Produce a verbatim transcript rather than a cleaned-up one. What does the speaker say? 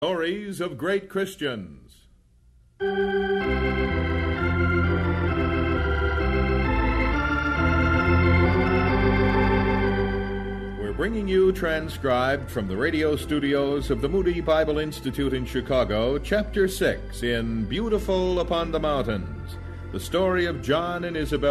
Stories of Great Christians. We're bringing you, transcribed from the radio studios of the Moody Bible Institute in Chicago, Chapter six in Beautiful Upon the Mountains, the story of John and Isabel